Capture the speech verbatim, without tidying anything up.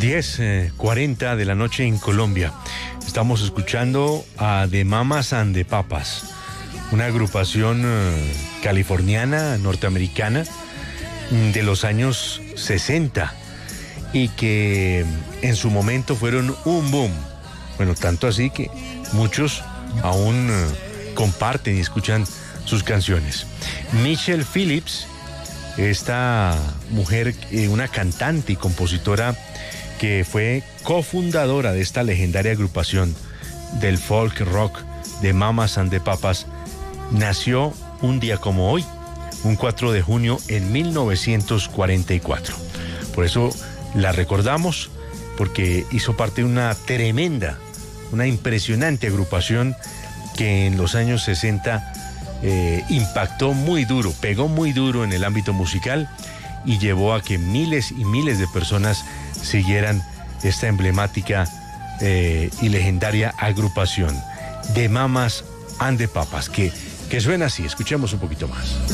diez cuarenta de la noche en Colombia. Estamos escuchando a The Mamas and the Papas, una agrupación eh, californiana, norteamericana, de los años sesenta y que en su momento fueron un boom. Bueno, tanto así que muchos aún eh, comparten y escuchan sus canciones. Michelle Phillips, esta mujer, eh, una cantante y compositora que fue cofundadora de esta legendaria agrupación del folk rock de Mamas and the Papas, nació un día como hoy, un cuatro de junio en mil novecientos cuarenta y cuatro. Por eso la recordamos, porque hizo parte de una tremenda, una impresionante agrupación que en los años sesenta eh, impactó muy duro, pegó muy duro en el ámbito musical y llevó a que miles y miles de personas siguieran esta emblemática eh, y legendaria agrupación de Mamas and the Papas, que, que suena así. Escuchemos un poquito más.